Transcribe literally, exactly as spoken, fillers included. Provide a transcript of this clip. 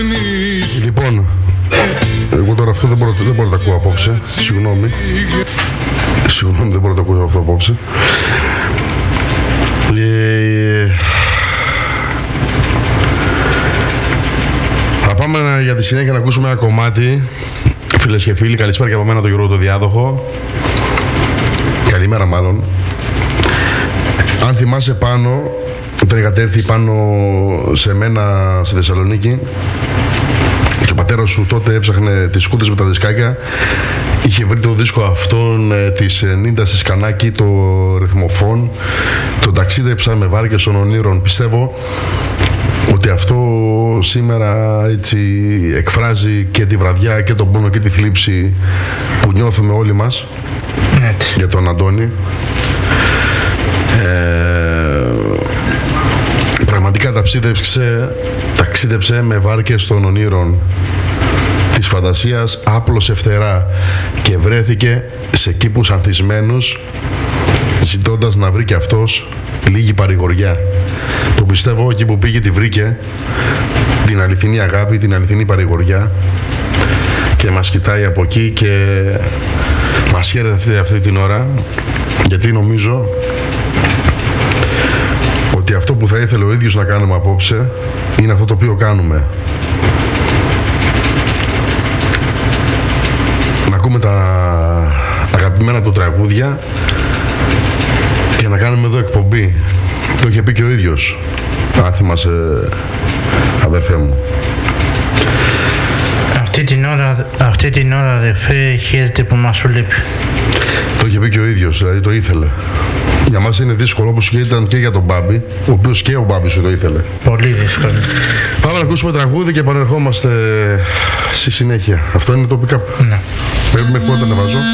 Λοιπόν, εγώ τώρα αυτό δεν μπορώ, δεν μπορώ να τα ακούω απόψε. Συγγνώμη. Συγγνώμη, δεν μπορώ να τα ακούω αυτό απόψε. Ε, θα πάμε για τη συνέχεια να ακούσουμε ένα κομμάτι. Φίλες και φίλοι, καλησπέρα και από μένα τον Γιώργο το Διάδοχο. Καλημέρα μάλλον. Αν θυμάσαι πάνω, όταν είχατε έρθει πάνω σε μένα στη Θεσσαλονίκη και ο πατέρας σου τότε έψαχνε τις σκούτες με τα δισκάκια, είχε βρει το δίσκο αυτόν ε, της Νίντα Σκανάκη, το ρυθμοφόν, το ταξίδεψα με βάρκες των ονείρων. Πιστεύω ότι αυτό σήμερα έτσι εκφράζει και τη βραδιά και τον πόνο και τη θλίψη που νιώθουμε όλοι μας έτσι για τον Αντώνη. Ε, πραγματικά ταξίδεψε, ταξίδεψε με βάρκες των ονείρων της φαντασίας, άπλωσε φτερά και βρέθηκε σε κήπους ανθισμένους, ζητώντας να βρει και αυτός λίγη παρηγοριά, που πιστεύω εκεί που πήγε τη βρήκε, την αληθινή αγάπη, την αληθινή παρηγοριά, και μας κοιτάει από εκεί και μας χαίρεται αυτή, αυτή την ώρα, γιατί νομίζω ότι αυτό που θα ήθελε ο ίδιος να κάνουμε απόψε είναι αυτό το οποίο κάνουμε. Να ακούμε τα αγαπημένα του τραγούδια και να κάνουμε εδώ εκπομπή. Το είχε πει και ο ίδιος, αν θυμάσαι, αδερφέ μου. Αυτή την ώρα, αυτή την ώρα αδερφέ, χαίρεται που μας βλέπει. Το είχε πει και ο ίδιος, δηλαδή το ήθελε. Για μας είναι δύσκολο, όπως και ήταν και για τον Μπάμπη, ο οποίος και ο Μπάμπης το ήθελε. Πολύ δύσκολο. Πάμε να ακούσουμε τραγούδι και επανερχόμαστε στη συνέχεια. Αυτό είναι το pick-up. Ναι. Μέχρι πότε να βάζω.